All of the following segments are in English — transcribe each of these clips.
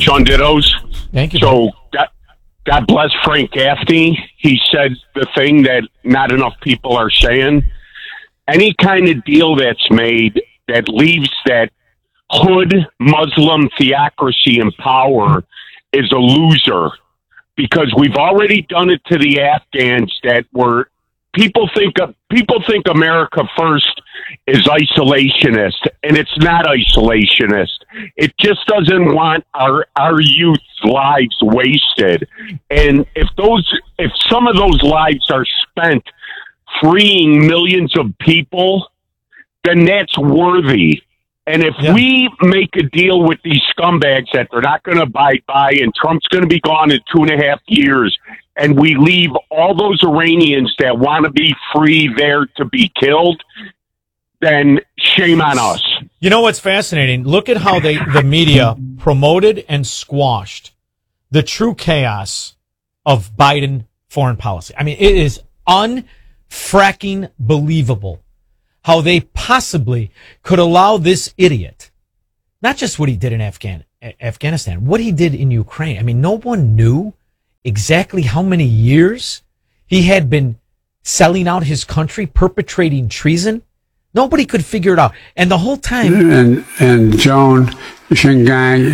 Sean Dittos. Thank you. So, God bless Frank Gaffney. He said the thing that not enough people are saying. Any kind of deal that's made that leaves that hood Muslim theocracy in power is a loser, because we've already done it to the Afghans that were people think America first is isolationist, and it's not isolationist. It just doesn't want our youth's lives wasted. And if some of those lives are spent freeing millions of people, then that's worthy. And if we make a deal with these scumbags that they're not going to abide by, and Trump's going to be gone in 2.5 years, and we leave all those Iranians that want to be free there to be killed, then shame on us. You know what's fascinating? Look at how the media promoted and squashed the true chaos of Biden foreign policy. I mean, it is unfracking believable how they possibly could allow this idiot, not just what he did in Afghanistan, what he did in Ukraine. I mean, no one knew exactly how many years he had been selling out his country, perpetrating treason. Nobody could figure it out. And the whole time... And Joan, Shanghai,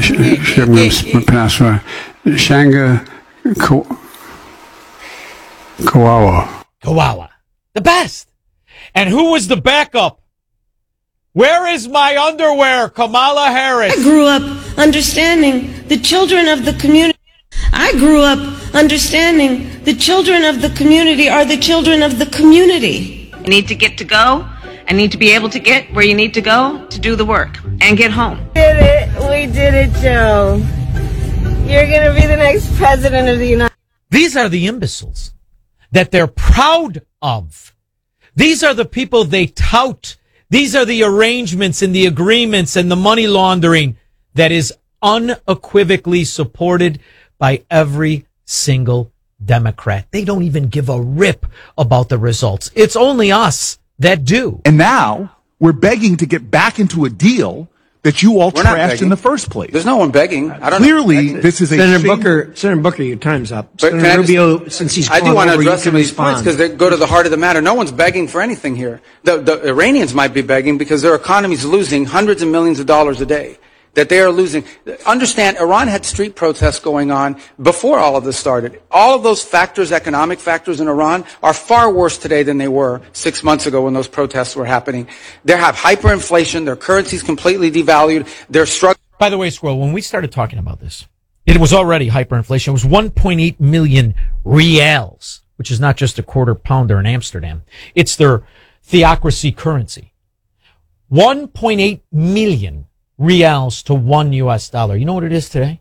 Shanga, Kawawa. The best. And who was the backup? Where is my underwear, Kamala Harris? I grew up understanding the children of the community. I grew up understanding the children of the community are the children of the community. You need to get to go. I need to be able to get where you need to go to do the work and get home. We did it, Joe. You're going to be the next president of the United States. These are the imbeciles that they're proud of. These are the people they tout. These are the arrangements and the agreements and the money laundering that is unequivocally supported by every single Democrat. They don't even give a rip about the results. It's only us that do. And now we're begging to get back into a deal that you all trashed in the first place. There's no one begging. I don't Clearly, know. this is a Senator Booker, your time's up. But Senator Rubio, since he's I do want to address some of these respond. points because they go to the heart of the matter. No one's begging for anything here. The Iranians might be begging because their economy's losing hundreds of millions of dollars a day. That they are losing. Understand, Iran had street protests going on before all of this started. All of those factors, economic factors in Iran, are far worse today than they were 6 months ago when those protests were happening. They have hyperinflation. Their currency's completely devalued. They're struggling. By the way, Squirrel, when we started talking about this, it was already hyperinflation. It was 1.8 million reals, which is not just a quarter pounder in Amsterdam. It's their theocracy currency. 1.8 million reals to $1 US. You know what it is today?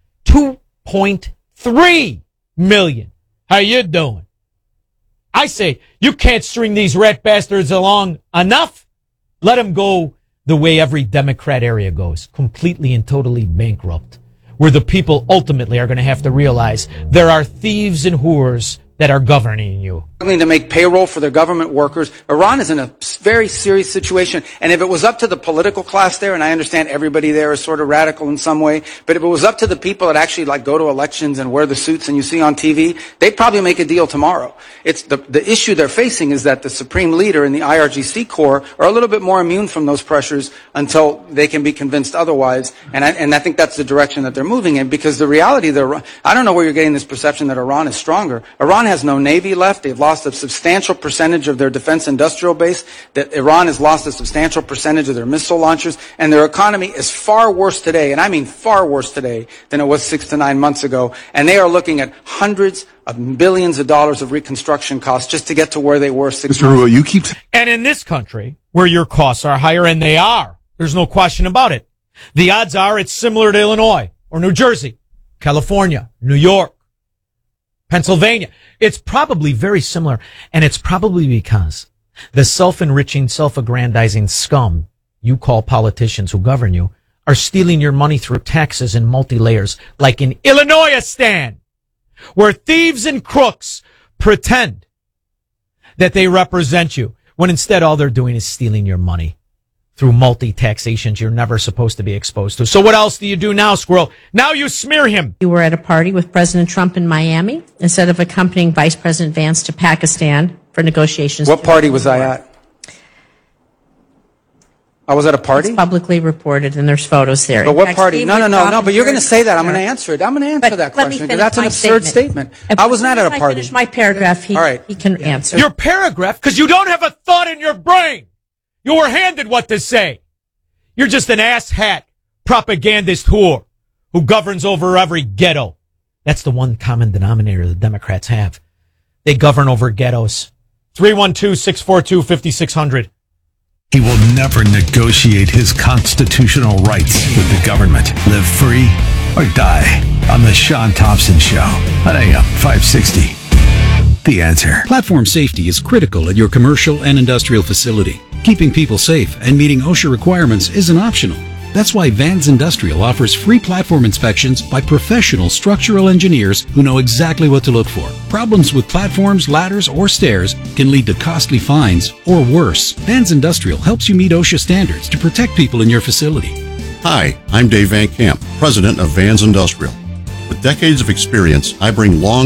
2.3 million. How you doing? I say, you can't string these rat bastards along enough. Let them go the way every Democrat area goes, completely and totally bankrupt, where the people ultimately are going to have to realize there are thieves and whores that are governing you. To make payroll for their government workers. Iran is in a very serious situation. And if it was up to the political class there, and I understand everybody there is sort of radical in some way, but if it was up to the people that actually go to elections and wear the suits and you see on TV, they'd probably make a deal tomorrow. It's the issue they're facing is that the supreme leader and the IRGC Corps are a little bit more immune from those pressures until they can be convinced otherwise. And I think that's the direction that they're moving in, because the reality I don't know where you're getting this perception that Iran is stronger. Iran has no navy left. They've lost a substantial percentage of their defense industrial base, that Iran has lost a substantial percentage of their missile launchers, and their economy is far worse today, and I mean far worse today, than it was 6 to 9 months ago. And they are looking at hundreds of billions of dollars of reconstruction costs just to get to where they were 6 months ago. And in this country, where your costs are higher, and they are, there's no question about it, the odds are it's similar to Illinois or New Jersey, California, New York, Pennsylvania. It's probably very similar, and it's probably because the self-enriching, self-aggrandizing scum you call politicians who govern you are stealing your money through taxes in multi-layers, like in Illinois, Stan, where thieves and crooks pretend that they represent you, when instead all they're doing is stealing your money through multi-taxations you're never supposed to be exposed to. So what else do you do now, Squirrel? Now you smear him. You were at a party with President Trump in Miami instead of accompanying Vice President Vance to Pakistan for negotiations. What party was I at? I was at a party? It's publicly reported, and there's photos there. But what party? No, but you're going to say that. I'm going to answer it. I'm going to answer that question because that's an absurd statement. I was not at a party. Finish my paragraph. He can answer. Your paragraph? Because you don't have a thought in your brain. You were handed what to say. You're just an asshat propagandist whore who governs over every ghetto. That's the one common denominator the Democrats have. They govern over ghettos. 312-642-5600. He will never negotiate his constitutional rights with the government. Live free or die on the Sean Thompson Show on AM 560. The Answer. Platform safety is critical at your commercial and industrial facility. Keeping people safe and meeting OSHA requirements isn't optional. That's why Vans Industrial offers free platform inspections by professional structural engineers who know exactly what to look for. Problems with platforms, ladders, or stairs can lead to costly fines or worse. Vans Industrial helps you meet OSHA standards to protect people in your facility. Hi, I'm Dave Van Camp, president of Vans Industrial. With decades of experience, I bring long